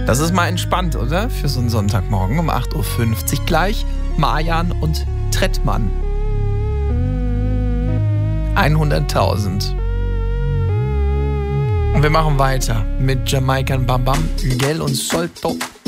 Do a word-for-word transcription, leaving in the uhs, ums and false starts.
Das ist mal entspannt, oder? Für so einen Sonntagmorgen um acht Uhr fünfzig gleich. Marjan und Trettmann. hunderttausend. Und wir machen weiter mit Jamaican Bam Bam, Miguel und Solto.